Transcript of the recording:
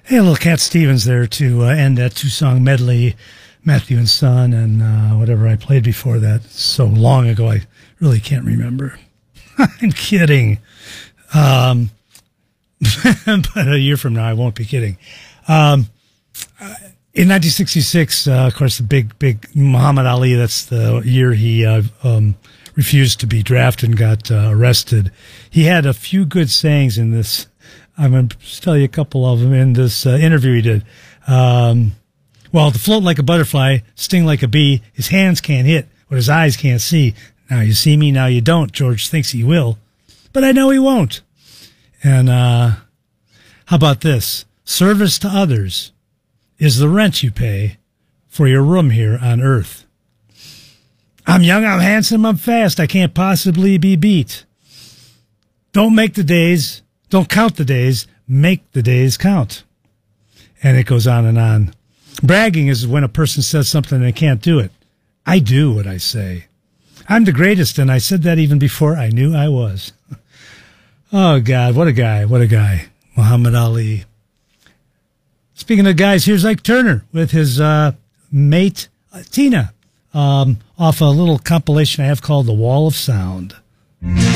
Hey, a little Cat Stevens there to end that two-song medley, Matthew and Son, and whatever I played before that. So long ago, I really can't remember. I'm kidding. But a year from now, I won't be kidding. In 1966, of course, the big Muhammad Ali, that's the year he refused to be drafted and got arrested. He had a few good sayings in this. I'm going to tell you a couple of them in this interview he did. Well, to float like a butterfly, sting like a bee, his hands can't hit what his eyes can't see. Now you see me, now you don't. George thinks he will, but I know he won't. And how about this? Service to others is the rent you pay for your room here on earth. I'm young, I'm handsome, I'm fast. I can't possibly be beat. Don't count the days, make the days count. And it goes on and on. Bragging is when a person says something and they can't do it. I do what I say. I'm the greatest, and I said that even before I knew I was. Oh, God, what a guy, what a guy. Muhammad Ali. Speaking of guys, here's Ike Turner with his mate, Tina, off a little compilation I have called The Wall of Sound.